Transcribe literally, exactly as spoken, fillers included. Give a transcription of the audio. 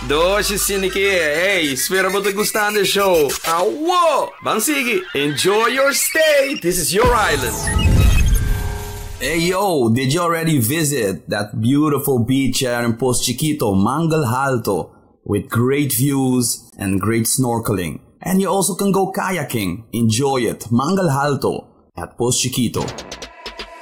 Doce Siniki, hey, espero te gustar the show. Awo, Bansigi, enjoy your stay. This is your island. Hey yo, did you already visit that beautiful beach here in Post Chiquito, Mangal Alto, with great views and great snorkeling? And you also can go kayaking. Enjoy it, Mangal Alto at Post Chiquito.